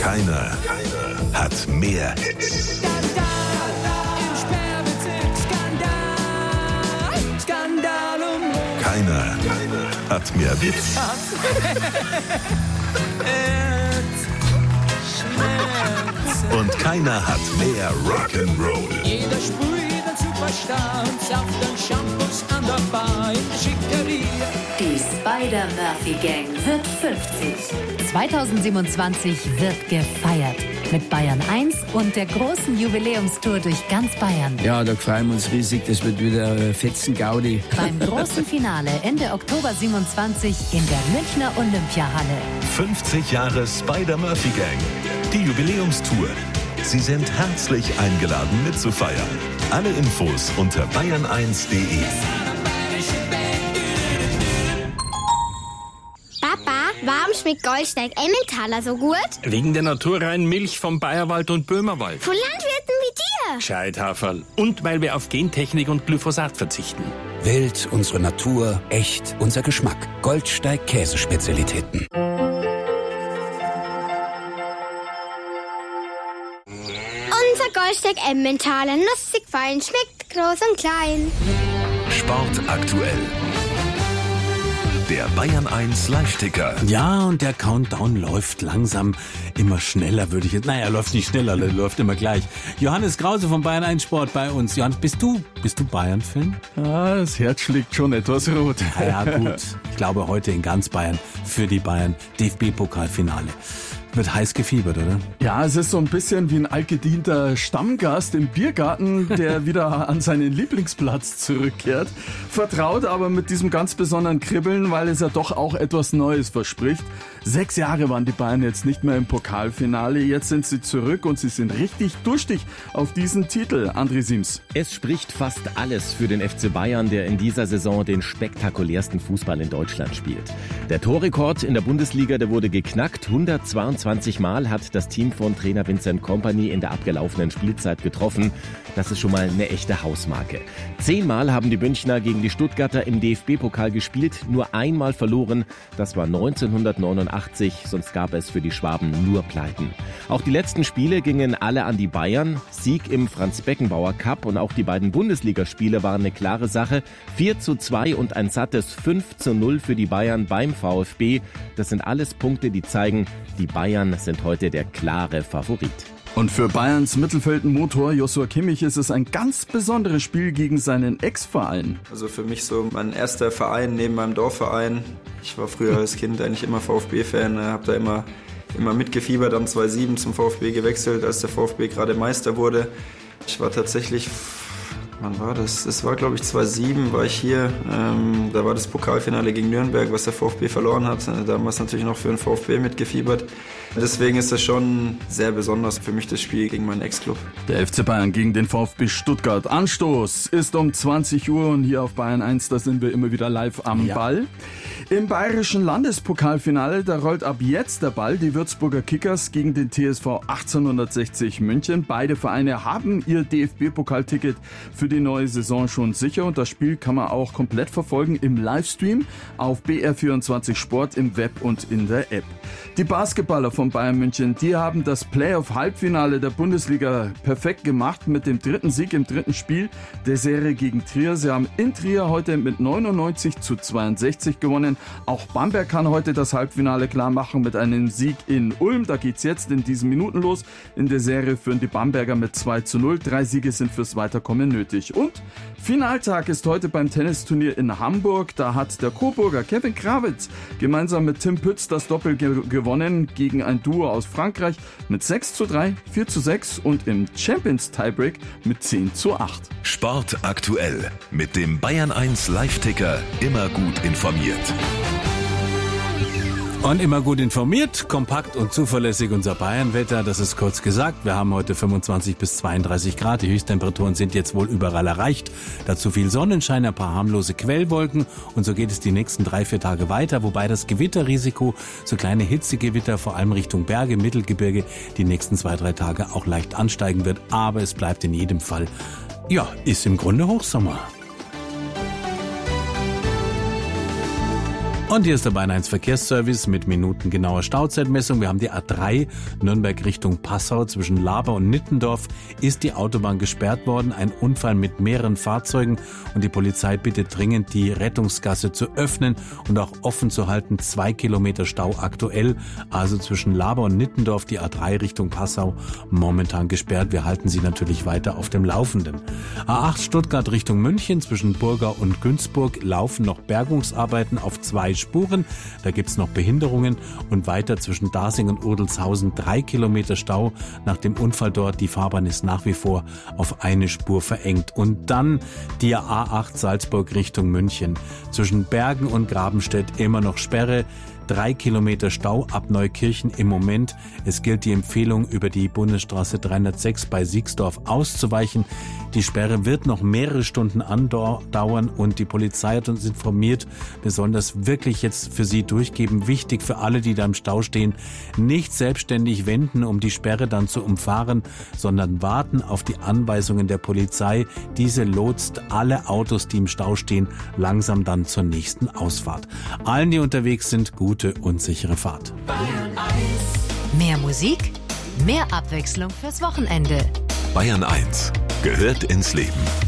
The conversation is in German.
Keiner hat mehr Hits. Keiner hat mehr Witz. Und keiner hat mehr Rock'n'Roll. Jeder sprüht ein Superstar und sauft dann Shampoos an der Bar in der Schickeria. Die Spider-Murphy-Gang wird 50. 2027 wird gefeiert. Mit Bayern 1 und der großen Jubiläumstour durch ganz Bayern. Ja, da freuen wir uns riesig. Das wird wieder Fetzen-Gaudi. Beim großen Finale Ende Oktober 27 in der Münchner Olympiahalle. 50 Jahre Spider-Murphy-Gang. Die Jubiläumstour. Sie sind herzlich eingeladen mitzufeiern. Alle Infos unter bayern1.de. Papa, warum schmeckt Goldsteig Emmentaler so gut? Wegen der naturreinen Milch vom Bayerwald und Böhmerwald. Von Landwirten wie dir. Gescheithaferl. Und weil wir auf Gentechnik und Glyphosat verzichten. Wild, unsere Natur, echt, unser Geschmack. Goldsteig Käsespezialitäten. Unser Goldsteig Emmentaler, nussig fein, schmeckt groß und klein. Sport aktuell. Der Bayern 1 Live-Ticker. Ja, und der Countdown läuft langsam immer schneller, würde ich jetzt. Naja, läuft nicht schneller, läuft immer gleich. Johannes Krause von Bayern 1 Sport bei uns. Johannes, bist du Bayern-Fan? Ja, das Herz schlägt schon etwas rot. Ja, gut. Ich glaube, heute in ganz Bayern für die Bayern DFB-Pokalfinale. Wird heiß gefiebert, oder? Ja, es ist so ein bisschen wie ein altgedienter Stammgast im Biergarten, der wieder an seinen Lieblingsplatz zurückkehrt. Vertraut aber mit diesem ganz besonderen Kribbeln, weil es ja doch auch etwas Neues verspricht. 6 Jahre waren die Bayern jetzt nicht mehr im Pokalfinale. Jetzt sind sie zurück und sie sind richtig durstig auf diesen Titel. André Siems. Es spricht fast alles für den FC Bayern, der in dieser Saison den spektakulärsten Fußball in Deutschland spielt. Der Torrekord in der Bundesliga, der wurde geknackt. 122 Mal hat das Team von Trainer Vincent Kompany in der abgelaufenen Spielzeit getroffen. Das ist schon mal eine echte Hausmarke. 10 Mal haben die Münchner gegen die Stuttgarter im DFB-Pokal gespielt, nur einmal verloren. Das war 1989, sonst gab es für die Schwaben nur Pleiten. Auch die letzten Spiele gingen alle an die Bayern. Sieg im Franz-Beckenbauer-Cup und auch die beiden Bundesligaspiele waren eine klare Sache. 4:2 und ein sattes 5:0 für die Bayern beim VfB. Das sind alles Punkte, die zeigen, die Bayern sind heute der klare Favorit. Und für Bayerns Mittelfeldmotor Joshua Kimmich ist es ein ganz besonderes Spiel gegen seinen Ex-Verein. Also für mich so mein erster Verein neben meinem Dorfverein. Ich war früher als Kind eigentlich immer VfB-Fan, habe da immer mitgefiebert, am 2007 zum VfB gewechselt, als der VfB gerade Meister wurde. Ich war tatsächlich, wann war das? Das war glaube ich 2007, war ich hier. Da war das Pokalfinale gegen Nürnberg, was der VfB verloren hat. Damals natürlich noch für den VfB mitgefiebert. Deswegen ist das schon sehr besonders für mich, das Spiel gegen meinen Ex-Club. Der FC Bayern gegen den VfB Stuttgart. Anstoß ist um 20 Uhr und hier auf Bayern 1, da sind wir immer wieder live am Ball. Im bayerischen Landespokalfinale, da rollt ab jetzt der Ball. Die Würzburger Kickers gegen den TSV 1860 München. Beide Vereine haben ihr DFB-Pokalticket für die neue Saison schon sicher. Und das Spiel kann man auch komplett verfolgen im Livestream auf BR24 Sport im Web und in der App. Die Basketballer von Bayern München, die haben das Playoff-Halbfinale der Bundesliga perfekt gemacht mit dem 3. Sieg im 3. Spiel der Serie gegen Trier. Sie haben in Trier heute mit 99:62 gewonnen. Auch Bamberg kann heute das Halbfinale klar machen mit einem Sieg in Ulm. Da geht's jetzt in diesen Minuten los. In der Serie führen die Bamberger mit 2:0. 3 Siege sind fürs Weiterkommen nötig. Und Finaltag ist heute beim Tennisturnier in Hamburg. Da hat der Coburger Kevin Krawitz gemeinsam mit Tim Pütz das Doppel gewonnen gegen ein Duo aus Frankreich mit 6:3, 4:6 und im Champions Tiebreak mit 10:8. Sport aktuell mit dem Bayern 1 Live-Ticker. Immer gut informiert. Und immer gut informiert, kompakt und zuverlässig unser Bayernwetter, das ist kurz gesagt. Wir haben heute 25 bis 32 Grad, die Höchsttemperaturen sind jetzt wohl überall erreicht. Dazu viel Sonnenschein, ein paar harmlose Quellwolken und so geht es die nächsten 3-4 Tage weiter, wobei das Gewitterrisiko, so kleine Hitzegewitter, vor allem Richtung Berge, Mittelgebirge, die nächsten 2-3 Tage auch leicht ansteigen wird. Aber es bleibt in jedem Fall, ja, ist im Grunde Hochsommer. Und hier ist der Bayern 1 Verkehrsservice mit minutengenauer Stauzeitmessung. Wir haben die A3 Nürnberg Richtung Passau. Zwischen Laber und Nittendorf ist die Autobahn gesperrt worden. Ein Unfall mit mehreren Fahrzeugen und die Polizei bittet dringend, die Rettungsgasse zu öffnen und auch offen zu halten. 2 Kilometer Stau aktuell, also zwischen Laber und Nittendorf die A3 Richtung Passau momentan gesperrt. Wir halten Sie natürlich weiter auf dem Laufenden. A8 Stuttgart Richtung München zwischen Burgau und Günzburg laufen noch Bergungsarbeiten auf 2 Spuren. Da gibt's noch Behinderungen und weiter zwischen Dasing und Odelshausen 3 Kilometer Stau. Nach dem Unfall dort, die Fahrbahn ist nach wie vor auf eine Spur verengt. Und dann die A8 Salzburg Richtung München. Zwischen Bergen und Grabenstedt immer noch Sperre. 3 Kilometer Stau ab Neukirchen im Moment. Es gilt die Empfehlung, über die Bundesstraße 306 bei Siegsdorf auszuweichen. Die Sperre wird noch mehrere Stunden andauern und die Polizei hat uns informiert, wir sollen das wirklich jetzt für Sie durchgeben. Wichtig für alle, die da im Stau stehen, nicht selbstständig wenden, um die Sperre dann zu umfahren, sondern warten auf die Anweisungen der Polizei. Diese lotst alle Autos, die im Stau stehen, langsam dann zur nächsten Ausfahrt. Allen, die unterwegs sind, gute und sichere Fahrt. Bayern 1. Mehr Musik, mehr Abwechslung fürs Wochenende. Bayern 1 gehört ins Leben.